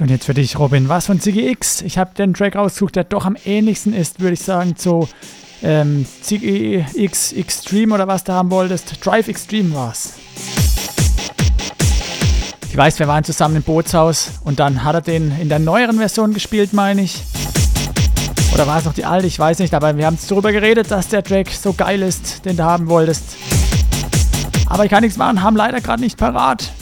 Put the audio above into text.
So, und jetzt für dich, Robin, was von Ziggy X? Ich habe den Track rausgesucht, der doch am ähnlichsten ist, würde ich sagen, zu Ziggy X Extreme oder was du haben wolltest. Drive Extreme war's. Ich weiß, wir waren zusammen im Bootshaus und dann hat er den in der neueren Version gespielt, meine ich. Oder war es noch die alte? Ich weiß nicht, aber wir haben darüber geredet, dass der Track so geil ist, den du haben wolltest. Aber ich kann nichts machen, haben leider gerade nicht parat.